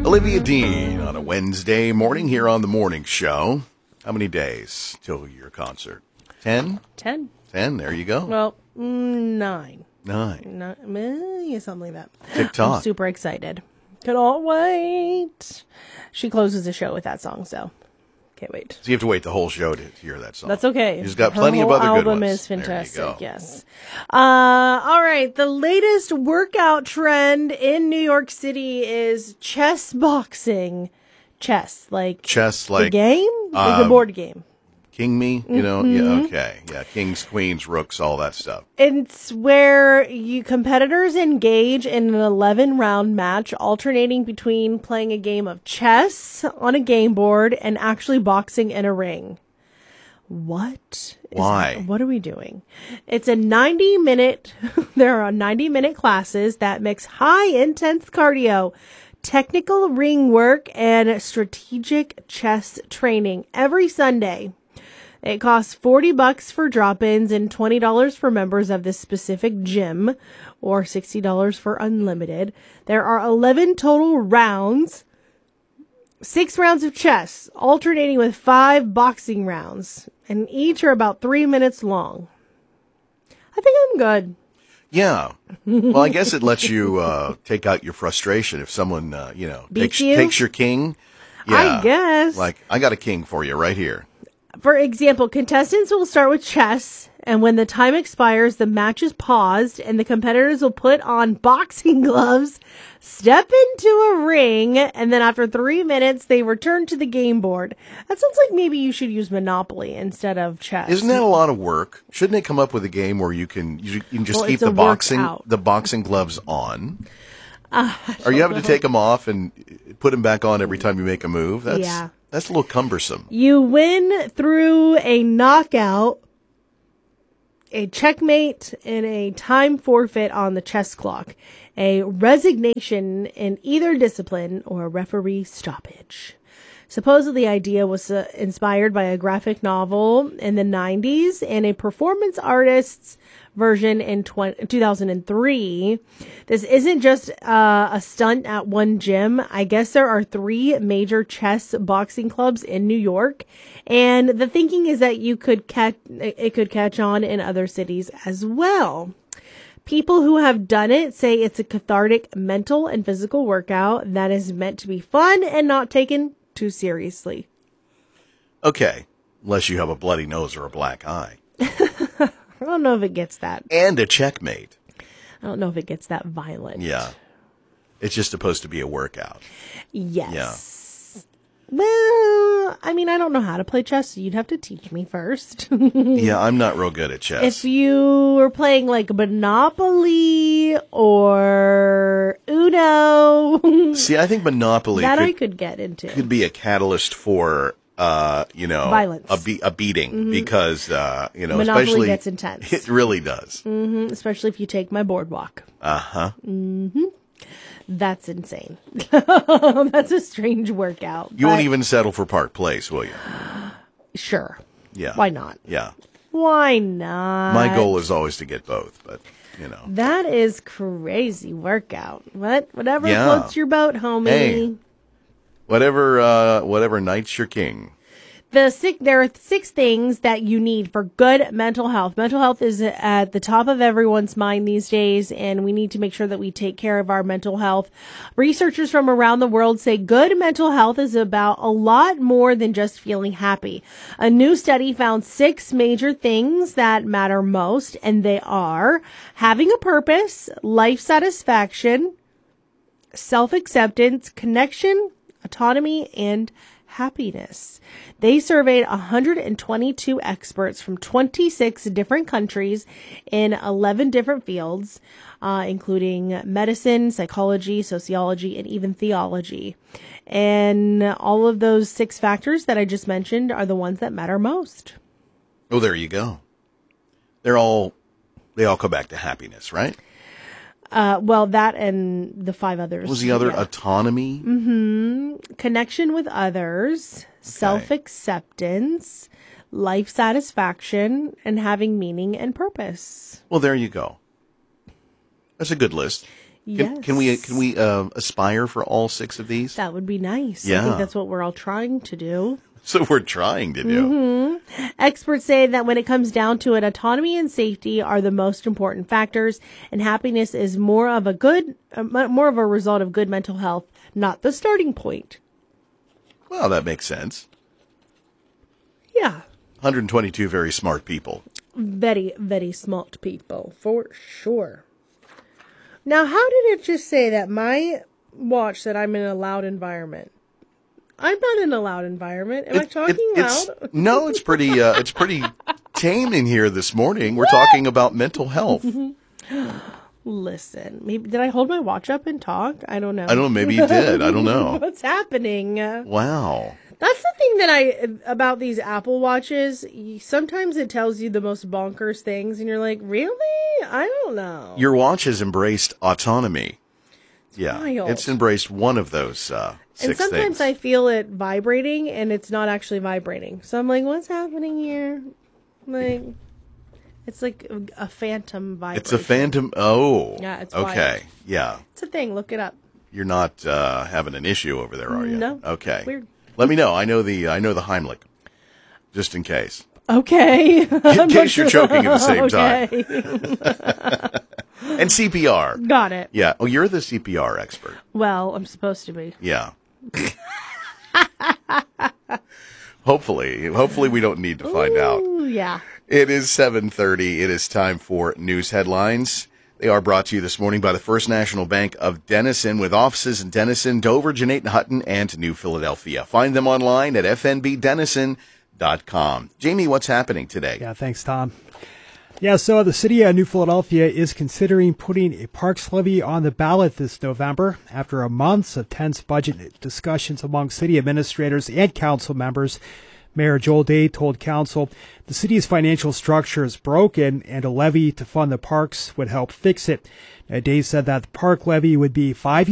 Olivia Dean on a Wednesday morning here on The Morning Show. How many days till your concert? 10? 10. 10, there you go. Well, 9. 9. Yeah, something like that. TikTok. I'm super excited. Cannot wait. She closes the show with that song, so can't wait. So you have to wait the whole show to hear that song. That's okay. She's got Her plenty of whole other good album ones. is fantastic. There you go. Yes. All right. The latest workout trend in New York City is chess boxing. Chess, like the game, like the board game. King Me, you know, yeah, okay. Yeah, kings, queens, rooks, all that stuff. It's where competitors engage in an 11-round match, alternating between playing a game of chess on a game board and actually boxing in a ring. Why? What are we doing? It's a 90-minute, there are 90-minute classes that mix high-intense cardio, technical ring work, and strategic chess training every Sunday. It costs $40 for drop-ins and $20 for members of this specific gym, or $60 for unlimited. There are 11 total rounds, 6 rounds of chess, alternating with 5 boxing rounds, and each are about 3 minutes long. I think I'm good. Yeah. Well, I guess it lets you take out your frustration if someone, takes your king. Yeah. I guess. Like, I got a king for you right here. For example, contestants will start with chess, and when the time expires, the match is paused, and the competitors will put on boxing gloves, step into a ring, and then after 3 minutes, they return to the game board. That sounds like maybe you should use Monopoly instead of chess. Isn't that a lot of work? Shouldn't they come up with a game where you can just keep the boxing gloves on? Are you having to take them off and put them back on every time you make a move? That's a little cumbersome. You win through a knockout, a checkmate, and a time forfeit on the chess clock, a resignation in either discipline, or a referee stoppage. Supposedly, the idea was inspired by a graphic novel in the 90s and a performance artist's version in 2003. This isn't just a stunt at one gym. I guess there are 3 major chess boxing clubs in New York, and the thinking is that it could catch on in other cities as well. People who have done it say it's a cathartic mental and physical workout that is meant to be fun and not taken too seriously. Okay, unless you have a bloody nose or a black eye. I don't know if it gets that. And a checkmate. I don't know if it gets that violent. Yeah. It's just supposed to be a workout. Yes. Yeah. Well, I mean, I don't know how to play chess, so you'd have to teach me first. Yeah, I'm not real good at chess. If you were playing like Monopoly or Uno. See, I think Monopoly I could get into. Could be a catalyst for violence, a beating, because Monopoly especially gets intense. It really does, especially if you take my boardwalk. That's insane. That's a strange workout. You won't even settle for Park Place, will you? Sure. Yeah. Why not? Yeah. Why not? My goal is always to get both, but that is crazy workout. Whatever floats your boat, homie. Hey. Whatever knights your king. There are 6 things that you need for good mental health. Mental health is at the top of everyone's mind these days, and we need to make sure that we take care of our mental health. Researchers from around the world say good mental health is about a lot more than just feeling happy. A new study found 6 major things that matter most, and they are having a purpose, life satisfaction, self-acceptance, connection, autonomy, and happiness. They surveyed 122 experts from 26 different countries in 11 different fields, including medicine, psychology, sociology, and even theology. And all of those 6 factors that I just mentioned are the ones that matter most. Oh, there you go. They all come back to happiness, right? Well, that and the 5 others. What was the other? Autonomy? Connection with others, self-acceptance, life satisfaction, and having meaning and purpose. Well, there you go. That's a good list. Yes. Can we aspire for all 6 of these? That would be nice. Yeah. I think that's what we're all trying to do. So we're trying to do. Mm-hmm. Experts say that when it comes down to it, autonomy and safety are the most important factors, and happiness is more of a result of good mental health, not the starting point. Well, that makes sense. Yeah. 122 very smart people. Very, very smart people, for sure. Now, how did it just say that my watch said I'm in a loud environment? I'm not in a loud environment. Am I talking loud? No, it's pretty tame in here this morning. We're talking about mental health. Listen, maybe did I hold my watch up and talk? I don't know. I don't know. Maybe you did. I don't know. What's happening? Wow. That's the thing that about these Apple Watches. Sometimes it tells you the most bonkers things, and you're like, really? I don't know. Your watch has embraced autonomy. Yeah, wild. It's embraced one of those 6 and sometimes things. I feel it vibrating, and it's not actually vibrating. So I'm like, what's happening here? Like, it's like a phantom vibration. It's a phantom. Oh, yeah, it's okay. wild. Yeah, it's a thing. Look it up. You're not having an issue over there, are you? No. Okay. It's weird. Let me know. I know the Heimlich, just in case. Okay. In case you're choking at the same time. And CPR. Got it. Yeah. Oh, you're the CPR expert. Well, I'm supposed to be. Yeah. Hopefully we don't need to find out. Yeah. It is 7:30. It is time for news headlines. They are brought to you this morning by the First National Bank of Denison, with offices in Denison, Dover, Jeanette, Hutton, and New Philadelphia. Find them online at fnbdenison.com. Jamie, what's happening today? Yeah, thanks, Tom. Yeah, so the city of New Philadelphia is considering putting a parks levy on the ballot this November after a month of tense budget discussions among city administrators and council members. Mayor Joel Day told council the city's financial structure is broken and a levy to fund the parks would help fix it. Day said that the park levy would be 5